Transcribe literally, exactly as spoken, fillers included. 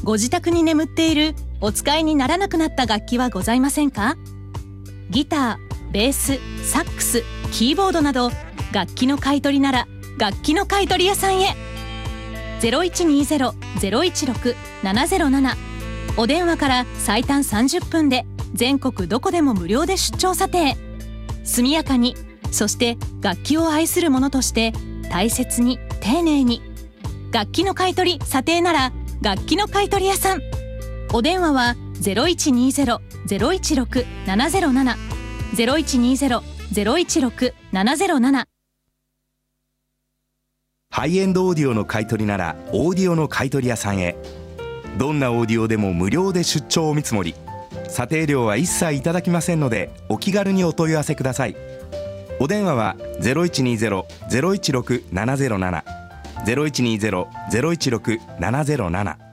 ご自宅に眠っているお使いにならなくなった楽器はございませんか？ギター、ベース、サックス、キーボードなど楽器の買い取りなら楽器の買い取り屋さんへ。 ゼロいちにーゼロ ゼロいちろく ななゼロなな お電話から最短さんじゅっぷんで全国どこでも無料で出張査定。速やかに、そして楽器を愛する者として大切に丁寧に。楽器の買い取り査定なら楽器の買い取り屋さん。お電話は ゼロいちにーゼロ ゼロいちろく ななゼロなな ゼロいちにーゼロ ゼロいちろく ななゼロなな。 ハイエンドオーディオの買い取りならオーディオの買い取り屋さんへ。どんなオーディオでも無料で出張お見積もり、査定料は一切いただきませんのでお気軽にお問い合わせください。お電話は ゼロいちにーゼロ ゼロいちろく ななゼロなな ゼロいちにーゼロ ゼロいちろく ななゼロなな